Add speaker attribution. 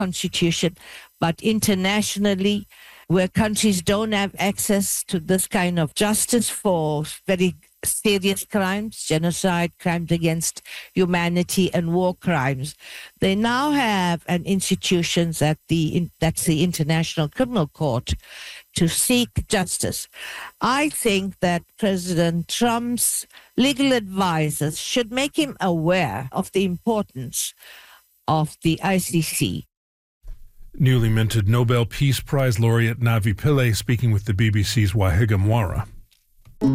Speaker 1: constitution, but internationally, where countries don't have access to this kind of justice for very serious crimes, genocide, crimes against humanity, and war crimes. They now have an institution that's the International Criminal Court to seek justice. I think that President Trump's legal advisors should make him aware of the importance of the ICC.
Speaker 2: Newly minted Nobel Peace Prize laureate Navi Pillay speaking with the BBC's Wahiga Mwara.